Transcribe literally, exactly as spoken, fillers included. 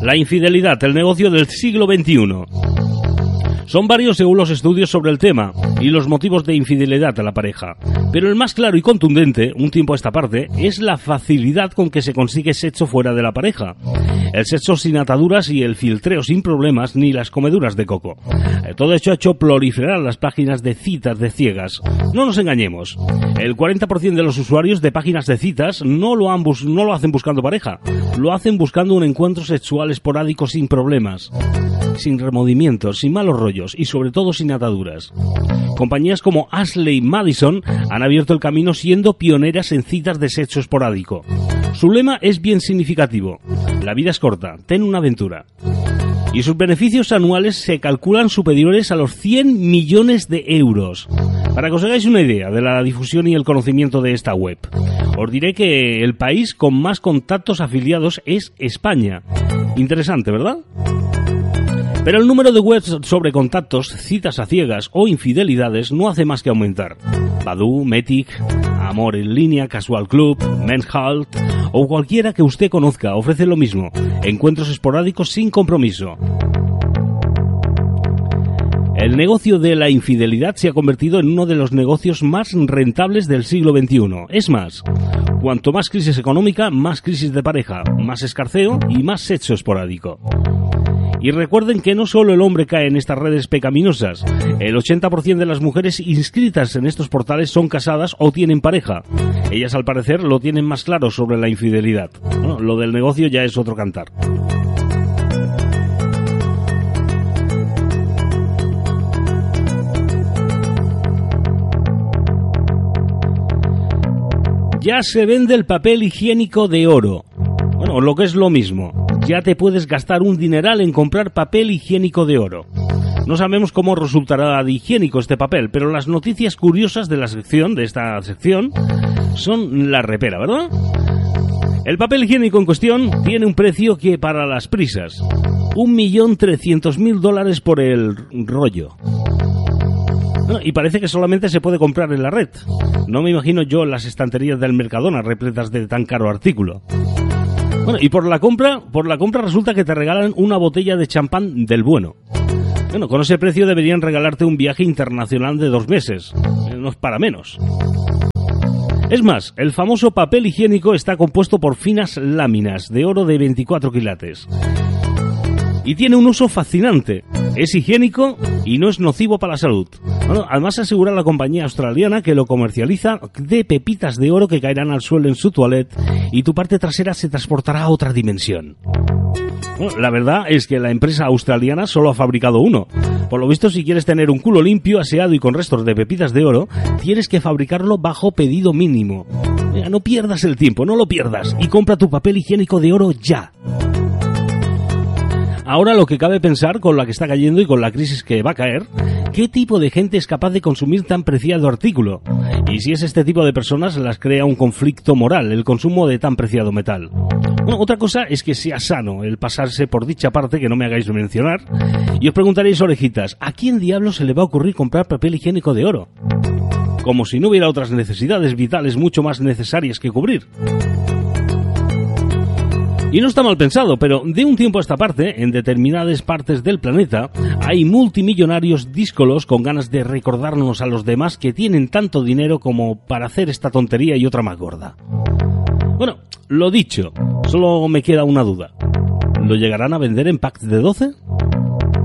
La infidelidad, el negocio del siglo veintiuno. Son varios según los estudios sobre el tema y los motivos de infidelidad a la pareja. Pero el más claro y contundente, un tiempo a esta parte, es la facilidad con que se consigue sexo fuera de la pareja. El sexo sin ataduras y el filtreo sin problemas ni las comeduras de coco. Todo hecho ha hecho proliferar las páginas de citas de ciegas. No nos engañemos. El cuarenta por ciento de los usuarios de páginas de citas no lo, han bus- no lo hacen buscando pareja. Lo hacen buscando un encuentro sexual esporádico sin problemas, sin remordimientos, sin malos rollos y sobre todo sin ataduras. Compañías como Ashley Madison han abierto el camino siendo pioneras en citas de sexo esporádico. Su lema es bien significativo: la vida es corta, ten una aventura. Y sus beneficios anuales se calculan superiores a los cien millones de euros. Para que os hagáis una idea de la difusión y el conocimiento de esta web, os diré que el país con más contactos afiliados es España. Interesante, ¿verdad? Pero el número de webs sobre contactos, citas a ciegas o infidelidades no hace más que aumentar. Badoo, Metic, Amor en Línea, Casual Club, Men's Health o cualquiera que usted conozca ofrece lo mismo: encuentros esporádicos sin compromiso. El negocio de la infidelidad se ha convertido en uno de los negocios más rentables del siglo veintiuno. Es más, cuanto más crisis económica, más crisis de pareja, más escarceo y más sexo esporádico. Y recuerden que no solo el hombre cae en estas redes pecaminosas. El ochenta por ciento de las mujeres inscritas en estos portales son casadas o tienen pareja. Ellas, al parecer, lo tienen más claro sobre la infidelidad. Bueno, lo del negocio ya es otro cantar. Ya se vende el papel higiénico de oro. Bueno, lo que es lo mismo. Ya te puedes gastar un dineral en comprar papel higiénico de oro. No sabemos cómo resultará de higiénico este papel, pero las noticias curiosas de la sección, de esta sección, son la repera, ¿verdad? El papel higiénico en cuestión tiene un precio que para las prisas: un millón trescientos mil dólares por el rollo. Bueno, y parece que solamente se puede comprar en la red. No me imagino yo las estanterías del Mercadona repletas de tan caro artículo. Bueno, y por la compra, por la compra resulta que te regalan una botella de champán del bueno. Bueno, con ese precio deberían regalarte un viaje internacional de dos meses. No es para menos. Es más, el famoso papel higiénico está compuesto por finas láminas de oro de veinticuatro quilates. Y tiene un uso fascinante. Es higiénico y no es nocivo para la salud. Bueno, además asegura la compañía australiana que lo comercializa de pepitas de oro que caerán al suelo en su toilette y tu parte trasera se transportará a otra dimensión. Bueno, la verdad es que la empresa australiana solo ha fabricado uno. Por lo visto, si quieres tener un culo limpio, aseado y con restos de pepitas de oro, tienes que fabricarlo bajo pedido mínimo. Mira, no pierdas el tiempo, no lo pierdas, y compra tu papel higiénico de oro ya. Ahora lo que cabe pensar, con la que está cayendo y con la crisis que va a caer, ¿qué tipo de gente es capaz de consumir tan preciado artículo? Y si es este tipo de personas, las crea un conflicto moral el consumo de tan preciado metal. Bueno, otra cosa es que sea sano el pasarse por dicha parte que no me hagáis mencionar. Y os preguntaréis, orejitas, ¿a quién diablos se le va a ocurrir comprar papel higiénico de oro? Como si no hubiera otras necesidades vitales mucho más necesarias que cubrir. Y no está mal pensado, pero de un tiempo a esta parte, en determinadas partes del planeta, hay multimillonarios díscolos con ganas de recordarnos a los demás que tienen tanto dinero como para hacer esta tontería y otra más gorda. Bueno, lo dicho, solo me queda una duda. ¿Lo llegarán a vender en packs de doce?